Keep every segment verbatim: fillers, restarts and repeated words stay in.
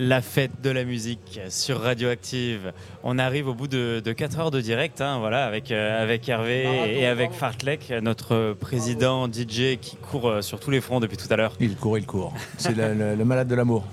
La fête de la musique sur Radioactive. On arrive au bout de, de quatre heures de direct, hein, voilà, avec, euh, avec Hervé et avec Fartlek, notre président D J qui court sur tous les fronts depuis tout à l'heure. Il court, il court. C'est le, le, le malade de l'amour.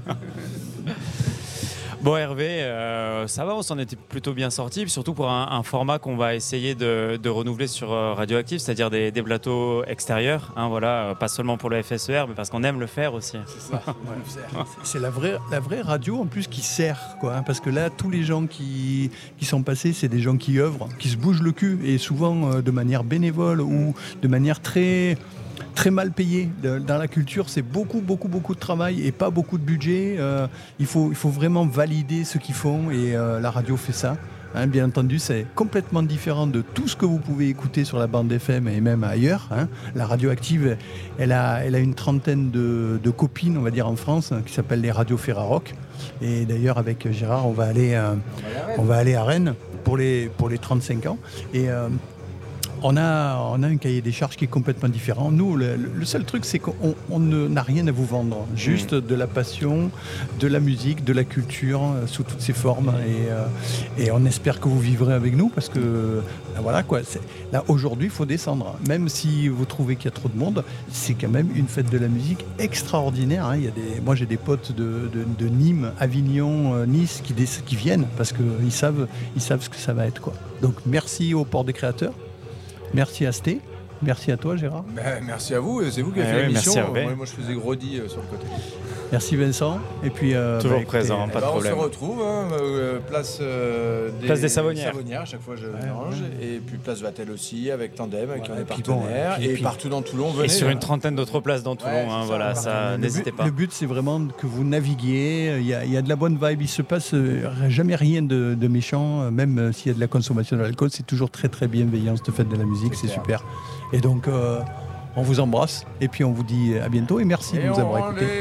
Bon Hervé, euh, ça va, on s'en était plutôt bien sorti, surtout pour un, un format qu'on va essayer de, de renouveler sur Radioactive, c'est-à-dire des, des plateaux extérieurs, hein, voilà, pas seulement pour le F S E R, mais parce qu'on aime le faire aussi. C'est ça, ouais, c'est la vraie, la vraie radio en plus qui sert, quoi, hein, parce que là, tous les gens qui, qui sont passés, c'est des gens qui œuvrent, qui se bougent le cul, et souvent euh, de manière bénévole ou de manière très... très mal payé. Dans la culture, c'est beaucoup, beaucoup, beaucoup de travail et pas beaucoup de budget. Euh, il faut, il faut vraiment valider ce qu'ils font et euh, la radio fait ça. Hein, bien entendu, c'est complètement différent de tout ce que vous pouvez écouter sur la bande F M et même ailleurs. Hein. La Radioactive, elle a, elle a une trentaine de, de copines, on va dire, en France, hein, qui s'appellent les radios Ferrarock. Et d'ailleurs, avec Gérard, on va aller, euh, on va aller à Rennes pour les, pour les trente-cinq ans. Et... Euh, On a, on a un cahier des charges qui est complètement différent. Nous, le, le seul truc, c'est qu'on on n'a rien à vous vendre. Juste mmh. de la passion, de la musique, de la culture, euh, sous toutes ses formes. Et, euh, et on espère que vous vivrez avec nous parce que, ben voilà quoi. Là, aujourd'hui, il faut descendre. Même si vous trouvez qu'il y a trop de monde, c'est quand même une fête de la musique extraordinaire. Hein. Il y a des, moi, j'ai des potes de, de, de Nîmes, Avignon, euh, Nice qui, des, qui viennent parce qu'ils savent, ils savent ce que ça va être, quoi. Donc, merci au Port des Créateurs. Merci à Sté, merci à toi Gérard. Ben, merci à vous, c'est vous qui avez eh fait oui, l'émission. Moi, moi je faisais Grody euh, sur le côté. Merci Vincent. Et puis, euh, Toujours bah, présent, écoutez, pas de bah, problème. On se retrouve, hein, euh, place, euh, des, place des Savonnières. Savonnières, à chaque fois je ouais, mélange. Ouais. Et puis place Vatel aussi, avec Tandem, avec ouais, qui on est puis bon, partenaire. puis, et puis, partout dans Toulon, venez. Et sur hein. une trentaine d'autres places dans Toulon, Ouais, hein, ça, voilà, voilà. ça, le n'hésitez but, pas. Le but, c'est vraiment que vous naviguiez. Il y a, il y a de la bonne vibe, il se passe jamais rien de, de méchant. Même s'il y a de la consommation d'alcool, c'est toujours très très bienveillant cette fête de la musique, c'est, c'est super. Et donc, euh, on vous embrasse et puis on vous dit à bientôt et merci et de nous avoir écoutés.